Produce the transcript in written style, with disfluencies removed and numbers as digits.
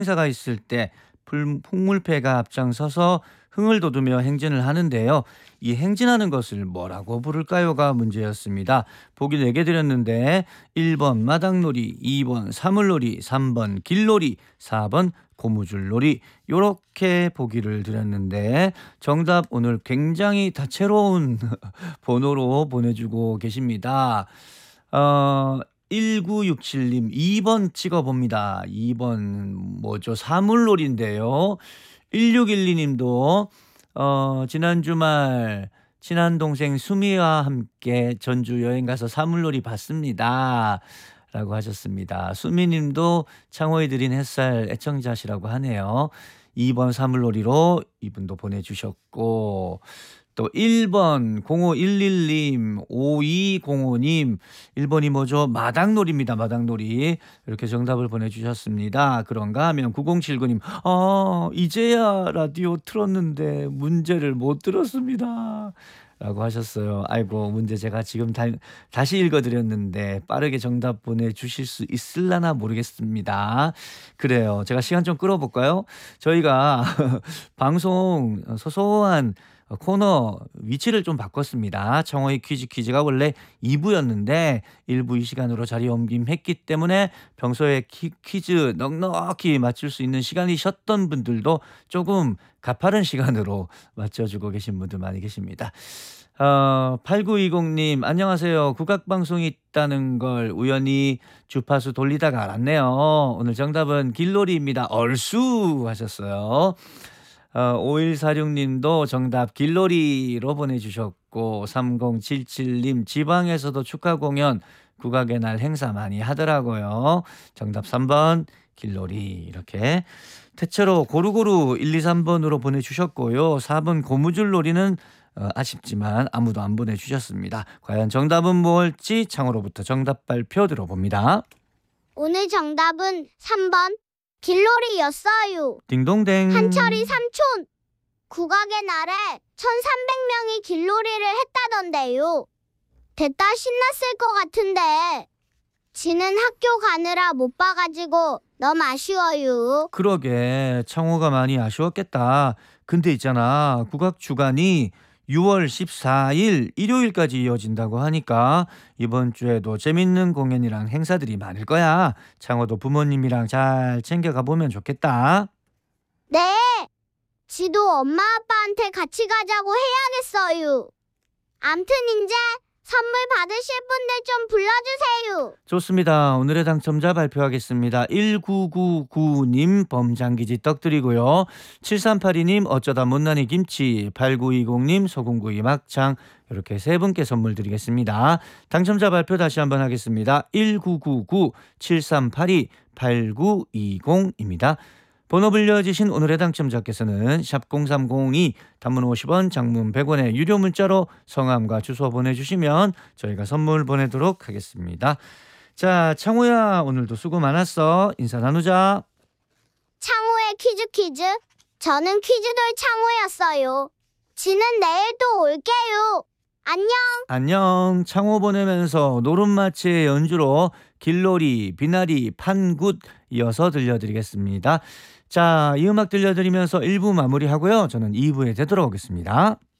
행사가 있을 때 풍물패가 앞장서서 흥을 돋우며 행진을 하는데요. 이 행진하는 것을 뭐라고 부를까요가 문제였습니다. 보기 4개 드렸는데 1번 마당놀이, 2번 사물놀이, 3번 길놀이, 4번 고무줄놀이 요렇게 보기를 드렸는데 정답 오늘 굉장히 다채로운 번호로 보내주고 계십니다. 1967님 2번 찍어봅니다. 2번 뭐죠? 사물놀이인데요. 1612님도 지난 주말 친한 동생 수미와 함께 전주 여행 가서 사물놀이 봤습니다. 라고 하셨습니다. 수미님도 창호에 드린 햇살 애청자시라고 하네요. 2번 사물놀이로 이분도 보내주셨고 또 1번 0511님 5205님 1번이 뭐죠? 마당놀이입니다. 마당놀이 이렇게 정답을 보내주셨습니다. 그런가 하면 9079님 이제야 라디오 틀었는데 문제를 못 들었습니다. 라고 하셨어요. 아이고 문제 제가 지금 다시 읽어드렸는데 빠르게 정답 보내주실 수 있을라나 모르겠습니다. 그래요. 제가 시간 좀 끌어볼까요? 저희가 방송 소소한 코너 위치를 좀 바꿨습니다. 청어의 퀴즈가 원래 2부였는데 1부 이 시간으로 자리 옮김했기 때문에 평소에 퀴즈 넉넉히 맞출 수 있는 시간이셨던 분들도 조금 가파른 시간으로 맞춰주고 계신 분들 많이 계십니다. 8920님 안녕하세요. 국악방송이 있다는 걸 우연히 주파수 돌리다가 알았네요. 오늘 정답은 길놀이입니다. 얼쑤 하셨어요. 5146님도 정답 길놀이로 보내주셨고 3077님 지방에서도 축하 공연 국악의 날 행사 많이 하더라고요. 정답 3번 길놀이 이렇게 대체로 고루고루 1, 2, 3번으로 보내주셨고요. 4번 고무줄놀이는 아쉽지만 아무도 안 보내주셨습니다. 과연 정답은 뭘지 창으로부터 정답 발표 들어봅니다. 오늘 정답은 3번 길놀이였어요. 딩동댕. 한철이 삼촌 국악의 날에 1300명이 길놀이를 했다던데요. 됐다 신났을 것 같은데 지는 학교 가느라 못 봐가지고 너무 아쉬워요. 그러게 창호가 많이 아쉬웠겠다. 근데 있잖아 국악 주간이 6월 14일 일요일까지 이어진다고 하니까 이번 주에도 재밌는 공연이랑 행사들이 많을 거야. 창호도 부모님이랑 잘 챙겨가 보면 좋겠다. 네. 지도 엄마 아빠한테 같이 가자고 해야겠어요. 암튼 이제 선물 받으실 분들 좀 불러주세요. 좋습니다. 오늘의 당첨자 발표하겠습니다. 1999님 범장기지 떡 드리고요. 7382님 어쩌다 못난이 김치, 8920님 소금구이 막창 이렇게 세 분께 선물 드리겠습니다. 당첨자 발표 다시 한번 하겠습니다. 1999, 7382, 8920입니다. 번호 불려주신 오늘의 당첨자께서는 샵0302 단문 50원 장문 100원의 유료 문자로 성함과 주소 보내주시면 저희가 선물 보내도록 하겠습니다. 자 창호야 오늘도 수고 많았어. 인사 나누자. 창호의 퀴즈 저는 퀴즈돌 창호였어요. 지는 내일 또 올게요. 안녕. 안녕. 창호 보내면서 노름마치의 연주로 길놀이, 비나리, 판굿 이어서 들려드리겠습니다. 자, 이 음악 들려드리면서 1부 마무리하고요. 저는 2부에 되돌아오겠습니다.